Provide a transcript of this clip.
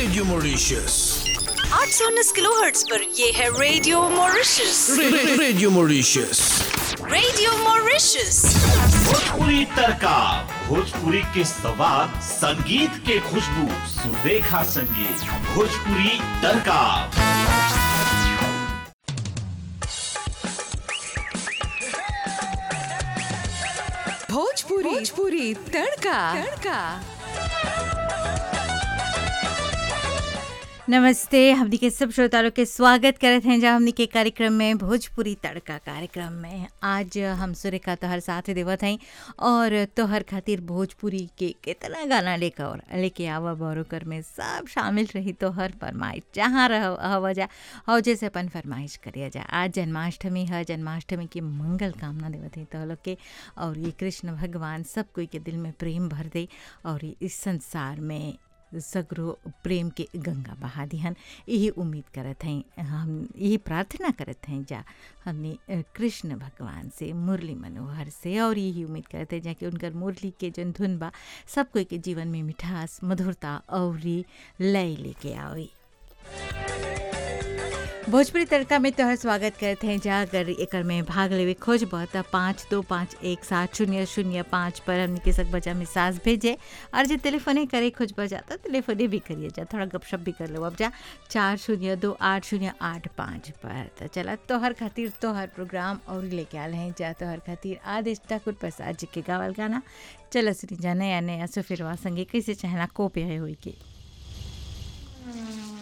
Radio Mauritius 819 kilohertz पर ये है radio Mauritius. Radio Mauritius. Radio Mauritius. Bhojpuri तड़का, भोजपुरी के सवाद, संगीत के खुशबू, सुरेखा संगीत, भोजपुरी तड़का। भोजपुरी तड़का। नमस्ते, हमनी के सब श्रोताओं के स्वागत करते हैं जहाँ हमनी के कार्यक्रम में भोजपुरी तड़का कार्यक्रम में। आज हम सुरेखा तोहर साथ देवत हैं और तोहर खातिर भोजपुरी के कितना गाना लेके आवा बरोकर में सब शामिल रही तोहर फरमाइश जहाँ हवा जा और जैसे अपन फरमाइश करिए जा। आज जन्माष्टमी है, जन्माष्टमी की मंगल कामना देवत हैं तो लोग के और ये कृष्ण भगवान सब कोई के दिल में प्रेम भर दे और इस संसार में सगरो प्रेम के गंगा बहा दिहन। यही उम्मीद करत हैं, हम यही प्रार्थना करत हैं जा हमने कृष्ण भगवान से, मुरली मनोहर से, और यही उम्मीद करते हैं जाकि उनकर मुरली के जन धुन बा सब कोई के जीवन में मिठास, मधुरता और लय लेके आई। भोजपुरी तड़का में तोहर स्वागत करते हैं जा। अगर एकर में भाग लेवे खोज बहुत 52517005 पर हमने के सक बजा मिसाज भेजे और जो टेलीफोने करे खोज बजा तो टेलीफोने भी करिए जा, थोड़ा गपशप भी कर लो अब जा 402808 पर। तो चला तोहर खातिर तोहर प्रोग्राम और लेके आल हैं जा तोहर खातिर आदेश ठाकुर प्रसाद जी के गावल गाना। चल सुनी जा नया नया सुफिरवा संगे कैसे चाहना को पे हुई के।